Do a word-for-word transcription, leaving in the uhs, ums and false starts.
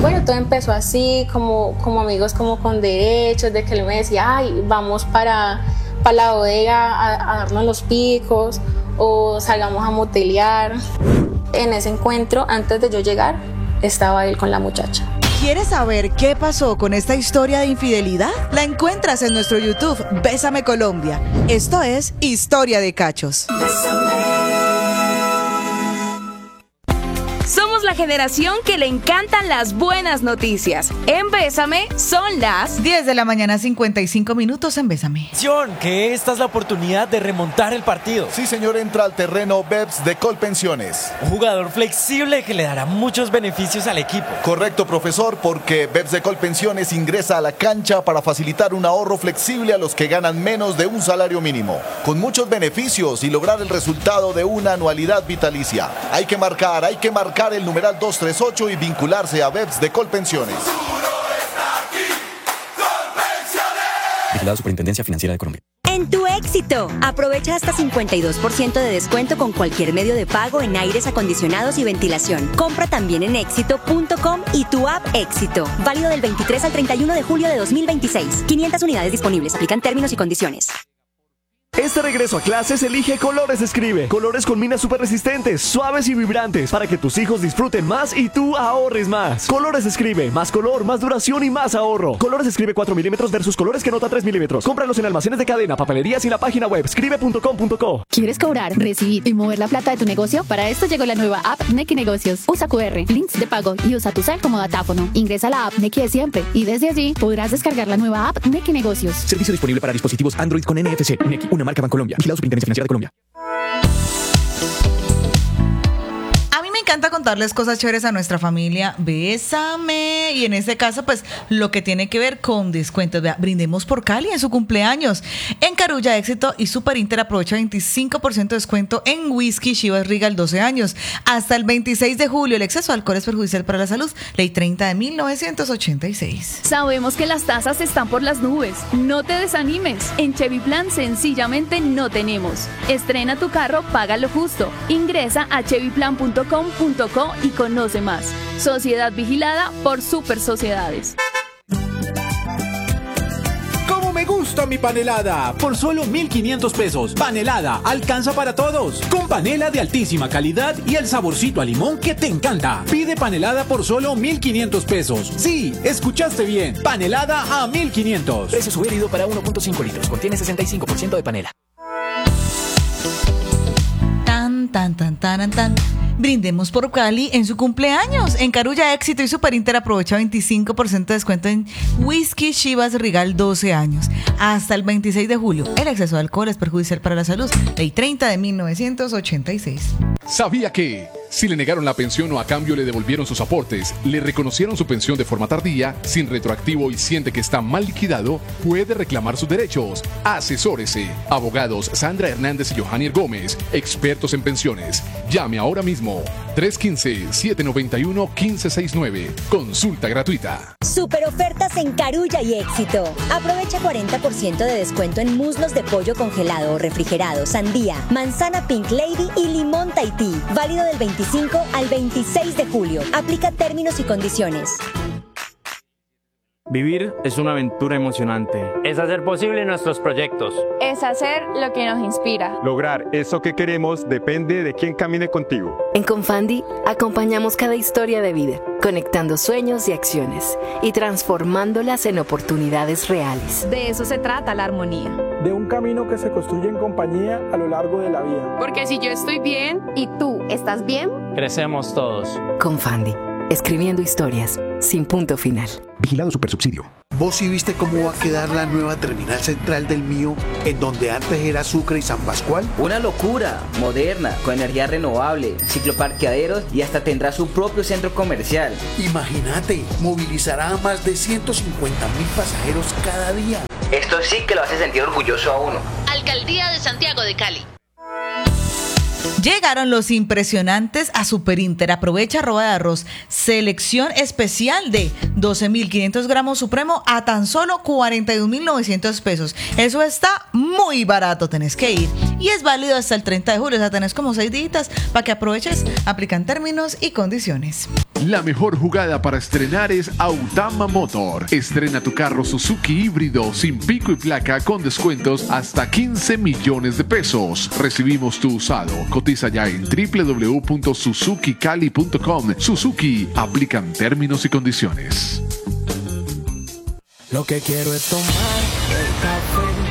Bueno, todo empezó así, como, como amigos como con derechos, de que él me decía, ay, vamos para, para la bodega a, a darnos los picos o salgamos a motelear. En ese encuentro, antes de yo llegar, estaba él con la muchacha. ¿Quieres saber qué pasó con esta historia de infidelidad? La encuentras en nuestro YouTube, Bésame Colombia. Esto es Historia de Cachos. Somos la generación que le encantan las buenas noticias. En Bésame son las diez de la mañana, cincuenta y cinco minutos en Bésame. Que esta es la oportunidad de remontar el partido. Sí, señor, entra al terreno Beps de Colpensiones. Un jugador flexible que le dará muchos beneficios al equipo. Correcto, profesor, porque Beps de Colpensiones ingresa a la cancha para facilitar un ahorro flexible a los que ganan menos de un salario mínimo, con muchos beneficios y lograr el resultado de una anualidad vitalicia. Hay que marcar, hay que marcar el numeral dos tres ocho y vincularse a Beps de Colpensiones. Vigilado Superintendencia Financiera de Colombia. En tu éxito, aprovecha hasta cincuenta y dos por ciento de descuento con cualquier medio de pago en aires acondicionados y ventilación. Compra también en éxito punto com y tu app Éxito. Válido del veintitrés al treinta y uno de julio de dos mil veintiséis. quinientas unidades disponibles. Aplican términos y condiciones. Este regreso a clases elige Colores Escribe. Colores con minas súper resistentes, suaves y vibrantes para que tus hijos disfruten más y tú ahorres más. Colores Escribe, más color, más duración y más ahorro. Colores Escribe cuatro milímetros versus colores que nota tres milímetros. Cómpralos en almacenes de cadena, papelerías y la página web escribe punto com punto co. ¿Quieres cobrar, recibir y mover la plata de tu negocio? Para esto llegó la nueva app Nequi Negocios. Usa cu erre, links de pago y usa tu cel como datáfono. Ingresa a la app Nequi de siempre y desde allí podrás descargar la nueva app Nequi Negocios. Servicio disponible para dispositivos Android con N F C. Nequi, una marca Bancolombia. Vigilado Superintendencia Financiera de Colombia. A mí me encanta contarles cosas chéveres a nuestra familia. Bésame. Y en este caso, pues, lo que tiene que ver con descuentos. Vea, brindemos por Cali en su cumpleaños. En Carulla, Éxito y Super Inter aprovecha veinticinco por ciento de descuento en whisky Chivas Regal doce años. Hasta el veintiséis de julio. El exceso de alcohol es perjudicial para la salud. Ley treinta de mil novecientos ochenta y seis. Sabemos que las tasas están por las nubes. No te desanimes. En Chevy Plan sencillamente no tenemos. Estrena tu carro, paga lo justo. Ingresa a chevy plan punto com punto co y conoce más. Sociedad vigilada por Super Sociedades. ¡Cómo me gusta mi panelada! Por solo mil quinientos pesos. Panelada alcanza para todos. Con panela de altísima calidad y el saborcito a limón que te encanta. Pide panelada por solo mil quinientos pesos. Sí, escuchaste bien. Panelada a mil quinientos. Precio sugerido para uno punto cinco litros. Contiene sesenta y cinco por ciento de panela. Tan, tan, tan, tan, tan. Brindemos por Cali en su cumpleaños. En Carulla, Éxito y Super Inter aprovecha veinticinco por ciento de descuento en whisky Chivas Regal doce años. Hasta el veintiséis de julio. El exceso de alcohol es perjudicial para la salud. Ley treinta de mil novecientos ochenta y seis. ¿Sabía que si le negaron la pensión o a cambio le devolvieron sus aportes, le reconocieron su pensión de forma tardía, sin retroactivo y siente que está mal liquidado, puede reclamar sus derechos? Asesórese. Abogados Sandra Hernández y Johannier Gómez, expertos en pensiones. Llame ahora mismo. tres uno cinco, siete nueve uno, uno cinco seis nueve. Consulta gratuita. Super ofertas en Carulla y Éxito. Aprovecha cuarenta por ciento de descuento en muslos de pollo congelado o refrigerado, sandía, manzana Pink Lady y limón Tahití. Válido del veinticinco al veintiséis de julio. Aplica términos y condiciones. Vivir es una aventura emocionante. Es hacer posible nuestros proyectos. Es hacer lo que nos inspira. Lograr eso que queremos depende de quién camine contigo. En Confandi acompañamos cada historia de vida, conectando sueños y acciones y transformándolas en oportunidades reales. De eso se trata la armonía. De un camino que se construye en compañía a lo largo de la vida. Porque si yo estoy bien y tú estás bien, crecemos todos. Confandi, escribiendo historias sin punto final. Vigilado Supersubsidio. ¿Vos sí viste cómo va a quedar la nueva terminal central del Mío, en donde antes era Sucre y San Pascual? Una locura, moderna, con energía renovable, cicloparqueaderos y hasta tendrá su propio centro comercial. Imagínate, movilizará a más de ciento cincuenta mil pasajeros cada día. Esto sí que lo hace sentir orgulloso a uno. Alcaldía de Santiago de Cali. Llegaron los impresionantes a Super Inter. Aprovecha roba de arroz. Selección especial de doce mil quinientos gramos Supremo a tan solo cuarenta y dos mil novecientos pesos. Eso está muy barato, tenés que ir. Y es válido hasta el treinta de julio, o sea, tenés como seis días para que aproveches. Aplican términos y condiciones. La mejor jugada para estrenar es Autama Motor. Estrena tu carro Suzuki híbrido sin pico y placa con descuentos hasta quince millones de pesos. Recibimos tu usado. Cotiza ya en doble u doble u doble u punto suzuki cali punto com. Suzuki, aplican términos y condiciones. Lo que quiero es tomar el café